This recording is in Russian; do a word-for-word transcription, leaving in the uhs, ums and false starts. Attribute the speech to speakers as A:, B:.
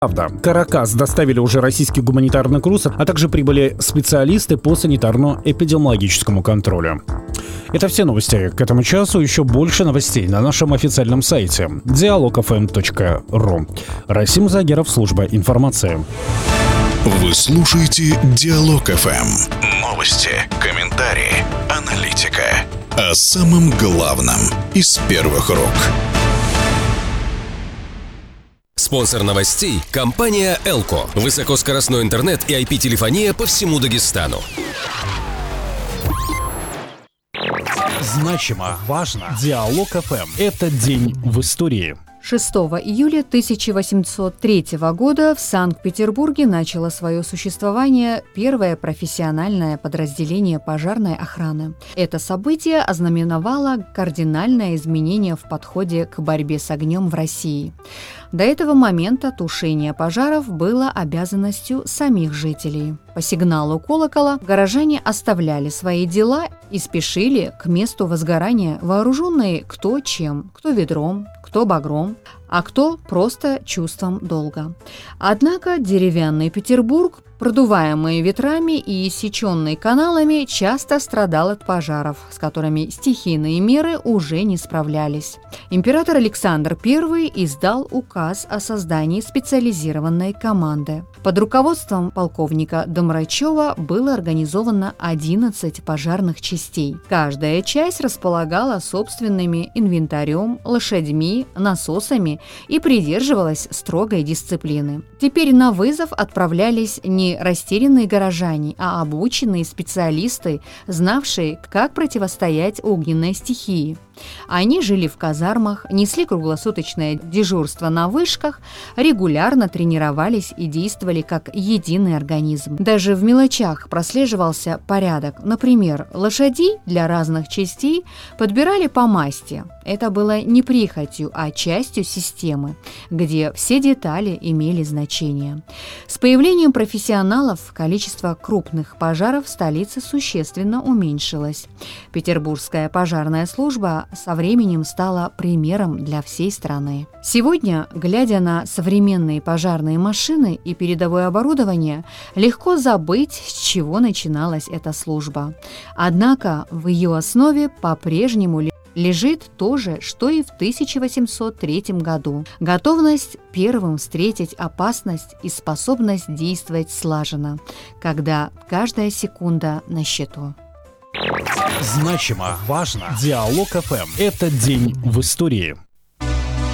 A: Правда. Каракас доставили уже российский гуманитарный груз, а также прибыли специалисты по санитарно-эпидемиологическому контролю. Это все новости к этому часу. Еще больше новостей на нашем официальном сайте диалог эф эм точка ру. Расим Загеров, служба информации.
B: Вы слушаете Диалог эф эм. Новости, комментарии, аналитика. О самом главном из первых рук.
C: Спонсор новостей – компания «Элко». Высокоскоростной интернет и ай пи-телефония по всему Дагестану.
A: Значимо, важно. Диалог эф эм. Это день в истории.
D: шестого июля тысяча восемьсот третьего года в Санкт-Петербурге начало свое существование первое профессиональное подразделение пожарной охраны. Это событие ознаменовало кардинальное изменение в подходе к борьбе с огнем в России. До этого момента тушение пожаров было обязанностью самих жителей. По сигналу колокола горожане оставляли свои дела и спешили к месту возгорания, вооруженные кто чем, кто ведром, кто багром, а кто просто чувством долга. Однако деревянный Петербург, продуваемый ветрами и иссеченный каналами, часто страдал от пожаров, с которыми стихийные меры уже не справлялись. Император Александр Первый издал указ о создании специализированной команды. Под руководством полковника Домрачева было организовано одиннадцать пожарных частей. Каждая часть располагала собственными инвентарем, лошадьми, насосами и придерживалась строгой дисциплины. Теперь на вызов отправлялись не растерянные горожане, а обученные специалисты, знавшие, как противостоять огненной стихии. Они жили в казармах, несли круглосуточное дежурство на вышках, регулярно тренировались и действовали как единый организм. Даже в мелочах прослеживался порядок. Например, лошадей для разных частей подбирали по масти. Это было не прихотью, а частью системы, где все детали имели значение. С появлением профессионалов количество крупных пожаров в столице существенно уменьшилось. Петербургская пожарная служба со временем стала примером для всей страны. Сегодня, глядя на современные пожарные машины и передовое оборудование, легко забыть, с чего начиналась эта служба. Однако в ее основе по-прежнему лежит то же, что и в тысяча восемьсот третьем году. Готовность первым встретить опасность и способность действовать слаженно, когда каждая секунда на счету.
A: Значимо, важно. Диалог эф эм. Это день в истории.